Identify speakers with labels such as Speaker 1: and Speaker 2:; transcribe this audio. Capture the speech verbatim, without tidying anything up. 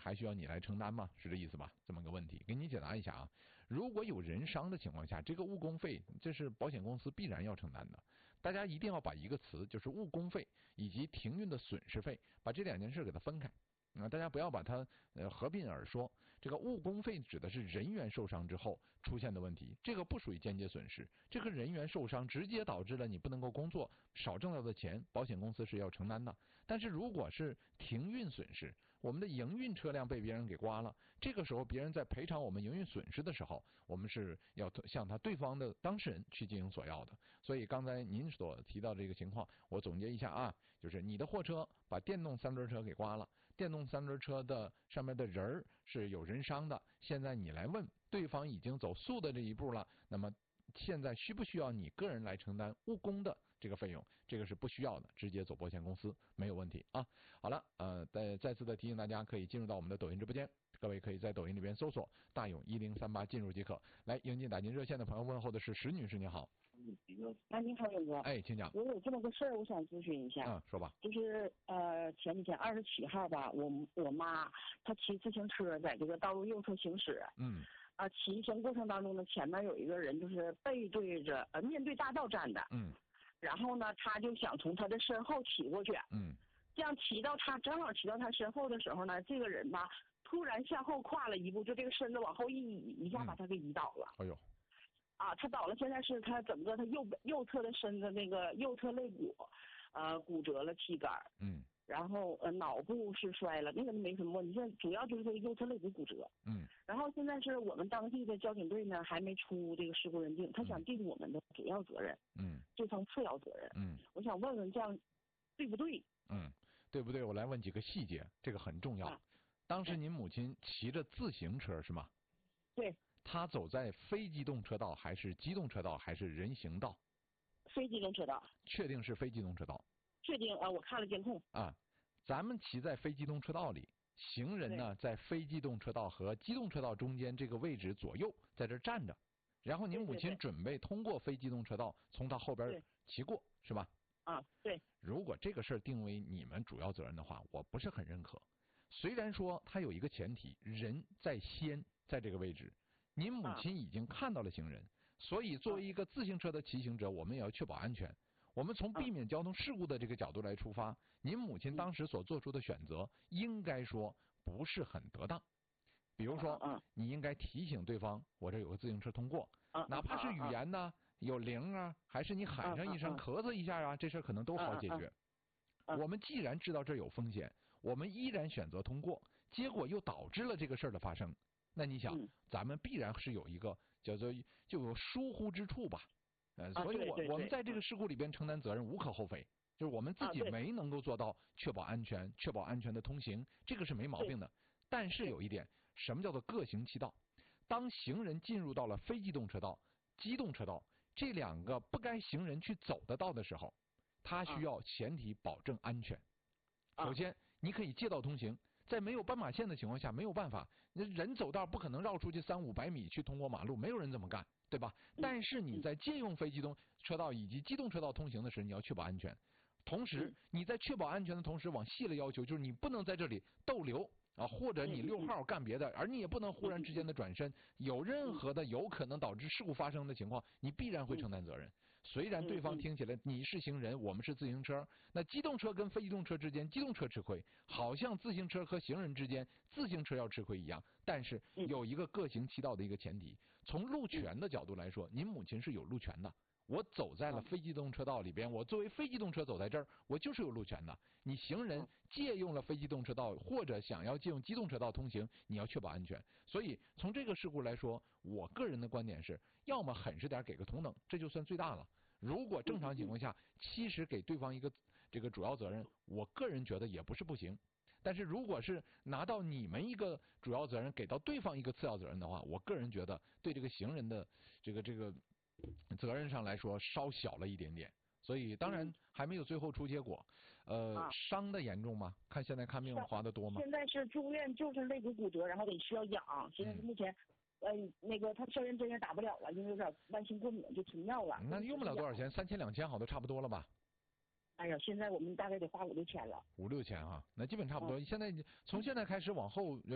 Speaker 1: 还需要你来承担吗？是这意思吧？这么个问题，给你解答一下啊。如果有人伤的情况下，这个误工费这是保险公司必然要承担的。大家一定要把一个词，就是误工费以及停运的损失费，把这两件事给它分开。啊，大家不要把它呃合并而说。这个误工费指的是人员受伤之后出现的问题，这个不属于间接损失。这个人员受伤直接导致了你不能够工作，少挣到的钱，保险公司是要承担的。但是如果是停运损失，我们的营运车辆被别人给刮了，这个时候别人在赔偿我们营运损失的时候，我们是要向他对方的当事人去进行索要的。所以刚才您所提到的这个情况，我总结一下啊，就是你的货车把电动三轮车给刮了，电动三轮车的上面的人儿是有人伤的，现在你来问对方已经走诉的这一步了，那么现在需不需要你个人来承担误工的这个费用？这个是不需要的，直接走保险公司没有问题啊。好了，呃，再再次的提醒大家，可以进入到我们的抖音直播间，各位可以在抖音里边搜索大勇一零三八进入即可。来，迎接打进热线的朋友问候的是石女士，你好。
Speaker 2: 哎，你好，勇哥。
Speaker 1: 哎，请讲。
Speaker 2: 我有这么个事儿，我想咨询一下。
Speaker 1: 嗯，说吧。
Speaker 2: 就是呃，前几天二十七号吧，我我妈她骑自行车在这个道路右侧行驶。
Speaker 1: 嗯。
Speaker 2: 啊，骑行过程当中呢，前面有一个人就是背对着呃面对大道站的。
Speaker 1: 嗯。
Speaker 2: 然后呢，他就想从他的身后骑过去。
Speaker 1: 嗯。
Speaker 2: 这样骑到他正好骑到他身后的时候呢，这个人吧突然向后跨了一步，就这个身子往后一移，一下把他给移倒了。
Speaker 1: 哎呦。
Speaker 2: 啊，他倒了，现在是他整个他右右侧的身子那个右侧肋骨，呃，骨折了七杆。
Speaker 1: 嗯。
Speaker 2: 然后呃脑部是摔了，那个没什么问题，现在主要就是这个右侧肋骨骨折。
Speaker 1: 嗯。
Speaker 2: 然后现在是我们当地的交警队呢还没出这个事故认定，他想定我们的主要责任。
Speaker 1: 嗯。
Speaker 2: 对方次要责任。
Speaker 1: 嗯。
Speaker 2: 我想问问这样对不对？
Speaker 1: 嗯，对不对？我来问几个细节，这个很重要。啊、当时您母亲骑着自行车是吗？
Speaker 2: 对。
Speaker 1: 他走在非机动车道还是机动车道还是人行道？
Speaker 2: 非机动车道。
Speaker 1: 确定是非机动车道？
Speaker 2: 确定啊，我看了监控。
Speaker 1: 啊，咱们骑在非机动车道里，行人呢在非机动车道和机动车道中间这个位置左右在这站着，然后您母亲准备通过非机动车道从他后边骑过，是吧？
Speaker 2: 啊，对。
Speaker 1: 如果这个事儿定为你们主要责任的话，我不是很认可。虽然说它有一个前提，人在先，在这个位置。您母亲已经看到了行人，所以作为一个自行车的骑行者，我们也要确保安全。我们从避免交通事故的这个角度来出发，您母亲当时所做出的选择，应该说不是很得当。比如说，你应该提醒对方，我这有个自行车通过，哪怕是语言呢，有铃啊，还是你喊上一声、咳嗽一下啊，这事可能都好解决。我们既然知道这有风险，我们依然选择通过，结果又导致了这个事儿的发生。那你想，咱们必然是有一个叫做就有疏忽之处吧，呃，所以我我们在这个事故里边承担责任无可厚非，就是我们自己没能够做到确保安全、确保安全的通行，这个是没毛病的。但是有一点，什么叫做各行其道？当行人进入到了非机动车道、机动车道这两个不该行人去走的道的时候，他需要前提保证安全。首先，你可以借道通行。在没有斑马线的情况下，没有办法，人走道不可能绕出去三五百米去通过马路，没有人这么干，对吧？但是你在借用非机动车道以及机动车道通行的时候，你要确保安全。同时，你在确保安全的同时，往细了要求，就是你不能在这里逗留啊，或者你溜号干别的，而你也不能忽然之间的转身，有任何的有可能导致事故发生的情况，你必然会承担责任。虽然对方听起来你是行人，我们是自行车，那机动车跟非机动车之间，机动车吃亏，好像自行车和行人之间，自行车要吃亏一样。但是有一个各行其道的一个前提，从路权的角度来说，您母亲是有路权的。我走在了非机动车道里边，我作为非机动车走在这儿，我就是有路权的。你行人借用了非机动车道，或者想要借用机动车道通行，你要确保安全。所以从这个事故来说，我个人的观点是，要么狠实点给个同等，这就算最大了。如果正常情况下，其实给对方一个这个主要责任，我个人觉得也不是不行。但是如果是拿到你们一个主要责任，给到对方一个次要责任的话，我个人觉得对这个行人的这个这个责任上来说稍小了一点点。所以当然还没有最后出结果。呃，啊、伤的严重吗？看现在看病花的多吗？
Speaker 2: 现在是住院，就是肋骨骨折，然后得需要养。现在是目前。嗯，呃，那个他消炎针也打不了了，因为有点慢性过敏，就停药了。
Speaker 1: 那用不了多少钱，三千两千好都差不多了吧？
Speaker 2: 哎呀，现在我们大概得花五六千了。
Speaker 1: 五六千啊，那基本差不多。嗯、现在从现在开始往后